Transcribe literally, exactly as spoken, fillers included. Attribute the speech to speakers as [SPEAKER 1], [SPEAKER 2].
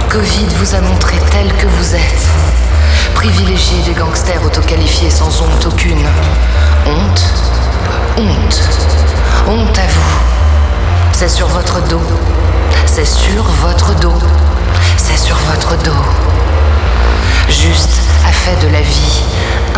[SPEAKER 1] Covid vous a montré tel que vous êtes. Privilégié des gangsters autoqualifiés sans honte aucune. Honte, honte, honte à vous. C'est sur votre dos, c'est sur votre dos, c'est sur votre dos. Juste a fait de la vie